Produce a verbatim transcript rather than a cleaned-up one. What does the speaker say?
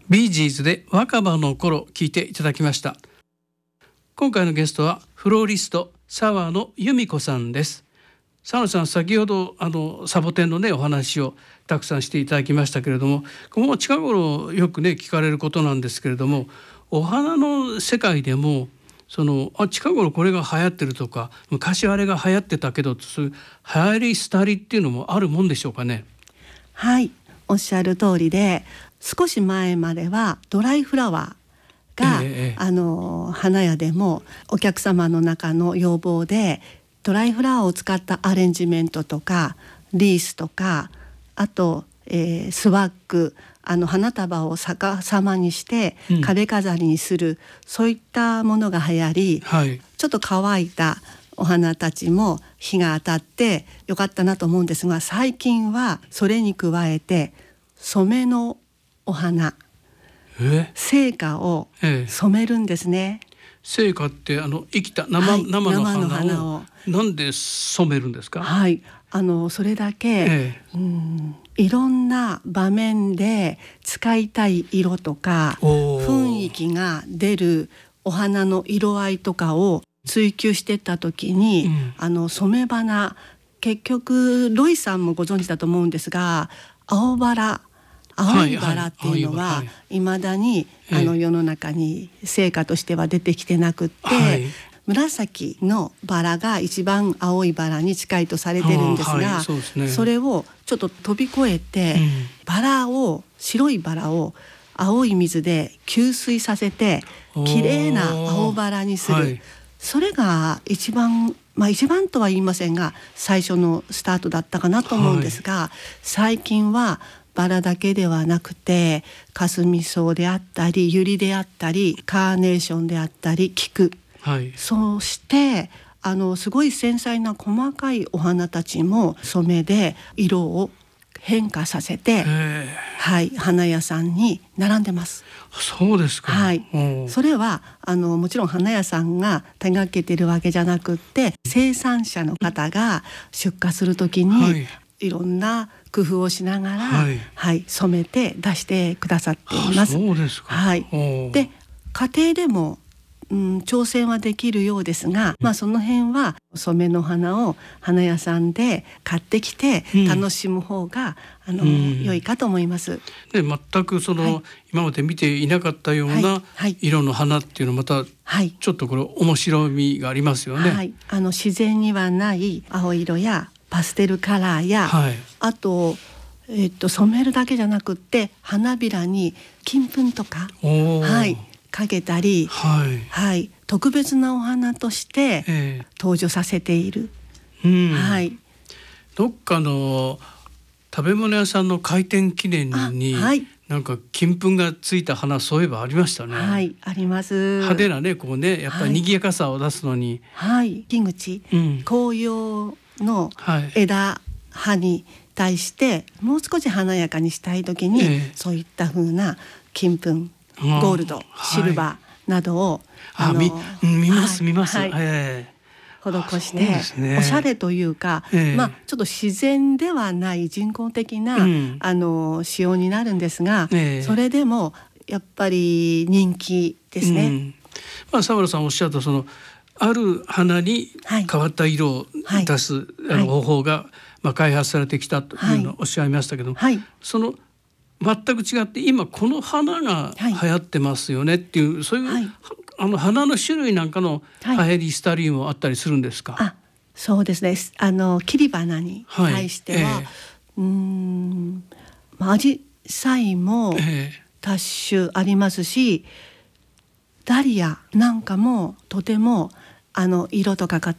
ビージーズで若葉の頃聞いていただきました。今回のゲストはフローリスト澤野由美子さんです。澤野さん、先ほどあのサボテンのねお話をたくさんしていただきましたけれども、もう近頃よくね聞かれることなんですけれども、お花の世界でもそのあ近頃これが流行ってるとか、昔あれが流行ってたけど、そういう流行り廃りっていうのもあるもんでしょうかね。 はい、おっしゃる通りで、少し前まではドライフラワーが、ええ、あの花屋でもお客様の中の要望でドライフラワーを使ったアレンジメントとかリースとか、あと、えー、スワッグ、あの花束を逆さまにして壁飾りにする、うん、そういったものが流行り、はい、ちょっと乾いたお花たちも日が当たってよかったなと思うんですが、最近はそれに加えて染めのお花、え生花を染めるんですね。ええ、 生花ってあの生きた 生,、はい、生の花を、生の花をなんで染めるんですか。 はい、あのそれだけ、ええ、うんいろんな場面で使いたい色とか雰囲気が出るお花の色合いとかを追求していった時に、うん、あの染め花、結局ロイさんもご存知だと思うんですが、青バラ青いバラっていうのは未だにあの世の中に成果としては出てきてなくって、はい、紫のバラが一番青いバラに近いとされてるんですが、はい、 そうですね、それをちょっと飛び越えて、うん、バラを白いバラを青い水で吸水させて綺麗な青バラにする、はい、それが一番、まあ一番とは言いませんが最初のスタートだったかなと思うんですが、はい、最近はバラだけではなくてカスミソウであったりユリであったりカーネーションであったり菊、はい、そしてあのすごい繊細な細かいお花たちも染めで色を変化させて、はい、花屋さんに並んでます。 そうですか。 はい、それはあのもちろん花屋さんが手掛けてるわけじゃなくって、生産者の方が出荷するときに、はい、いろんな工夫をしながら、はいはい、染めて出してくださっています。 そうですか。 はい、で家庭でも、うん、挑戦はできるようですが、まあ、その辺は染めの花を花屋さんで買ってきて楽しむ方が、うん、あの、うん、良いかと思います。 で全くその、はい、今まで見ていなかったような色の花っていうのまた、はい、ちょっとこれ面白みがありますよね。 はい、あの自然にはない青色やパステルカラーや、はい、あと、えっと、染めるだけじゃなくって花びらに金粉とか、はい、かけたり、はいはい、特別なお花として登場させている、えーうんはい、 どっかの食べ物屋さんの開店記念に、はい、なんか金粉がついた花、そういえばありましたね。 はい、あります。 派手なね、こうね、やっぱり賑やかさを出すのに、 はい、木口、うん、紅葉の枝葉に対してもう少し華やかにしたいときに、えー、そういった風な金粉、ゴールド、シルバーなどを、 はい、あの見, 見ます見ます、はいえー、施して、ね、おしゃれというか、えーまあ、ちょっと自然ではない人工的な、うん、あの仕様になるんですが、えー、それでもやっぱり人気ですね。うんまあ、澤野さんおっしゃったそのある花に変わった色を出す、はい、あの方法が、はいまあ、開発されてきたというのをおっしゃいましたけど、はい、その全く違って今この花が流行ってますよねっていう、はい、そういう、はい、あの花の種類なんかの流行り廃りもあったりするんですか。 あ、そうですね。あの切り花に対しては、はいえー、うーんアジサイも多種ありますし、えー、ダリアなんかもとてもあの色とか形